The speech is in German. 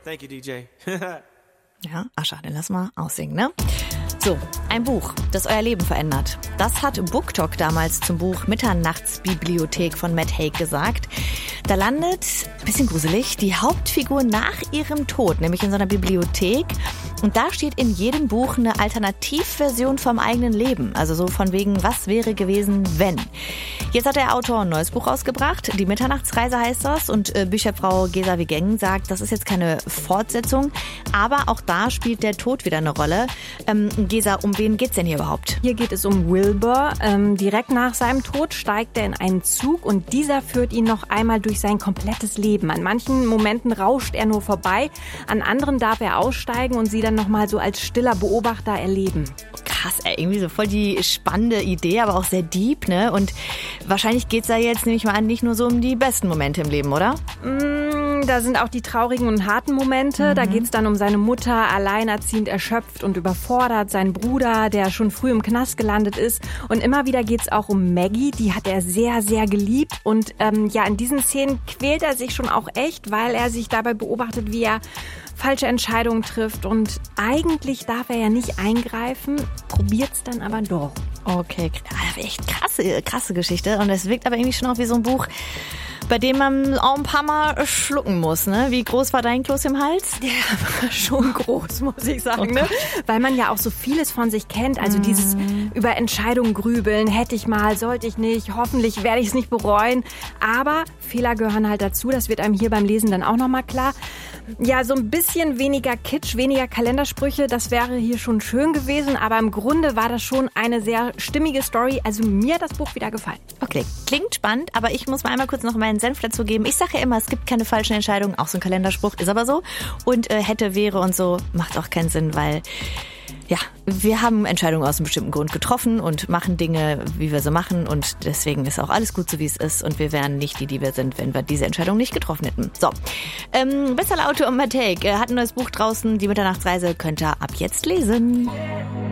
Thank you, DJ. Ja, schade, lass mal aussingen, ne? So, ein Buch, das euer Leben verändert. Das hat BookTok damals zum Buch Mitternachtsbibliothek von Matt Haig gesagt. Da landet, bisschen gruselig, die Hauptfigur nach ihrem Tod, nämlich in so einer Bibliothek. Und da steht in jedem Buch eine Alternativversion vom eigenen Leben. Also so von wegen, was wäre gewesen, wenn. Jetzt hat der Autor ein neues Buch rausgebracht. Die Mitternachtsreise heißt das. Und Bücherfrau Gesa Wigeng sagt, das ist jetzt keine Fortsetzung. Aber auch da spielt der Tod wieder eine Rolle. Gesa, um wen geht's denn hier überhaupt? Hier geht es um Wilbur. Direkt nach seinem Tod steigt er in einen Zug und dieser führt ihn noch einmal durch sein komplettes Leben. An manchen Momenten rauscht er nur vorbei, an anderen darf er aussteigen und sie dann noch mal so als stiller Beobachter erleben. Krass, irgendwie so voll die spannende Idee, aber auch sehr deep, ne? Und wahrscheinlich geht's da jetzt, nehme ich mal an, nicht nur so um die besten Momente im Leben, oder? Da sind auch die traurigen und harten Momente. Da geht's dann um seine Mutter, alleinerziehend, erschöpft und überfordert, seinen Bruder, der schon früh im Knast gelandet ist. Und immer wieder geht's auch um Maggie, die hat er sehr, sehr geliebt. Und in diesen Szenen quält er sich schon auch echt, weil er sich dabei beobachtet, wie er falsche Entscheidungen trifft. Und eigentlich darf er ja nicht eingreifen, probiert's dann aber doch. Okay, echt krasse Geschichte. Und es wirkt aber irgendwie schon auch wie so ein Buch, bei dem man auch ein paar Mal schlucken muss, ne? Wie groß war dein Kloß im Hals? Der war schon groß, muss ich sagen, ne? Weil man ja auch so vieles von sich kennt. Also dieses über Entscheidungen grübeln, hätte ich mal, sollte ich nicht, hoffentlich werde ich es nicht bereuen. Aber Fehler gehören halt dazu, das wird einem hier beim Lesen dann auch nochmal klar. Ja, so ein bisschen weniger Kitsch, weniger Kalendersprüche, das wäre hier schon schön gewesen. Aber im Grunde war das schon eine sehr stimmige Story. Also mir hat das Buch wieder gefallen. Okay, klingt spannend, aber ich muss mal einmal kurz noch meinen Senf dazu geben. Ich sage ja immer, es gibt keine falschen Entscheidungen, auch so ein Kalenderspruch ist aber so. Und hätte, wäre und so macht auch keinen Sinn, weil ja, wir haben Entscheidungen aus einem bestimmten Grund getroffen und machen Dinge, wie wir sie machen und deswegen ist auch alles gut so, wie es ist und wir wären nicht die wir sind, wenn wir diese Entscheidung nicht getroffen hätten. So, Bestsellerautor Matt Haig hat ein neues Buch draußen, die Mitternachtsreise könnt ihr ab jetzt lesen.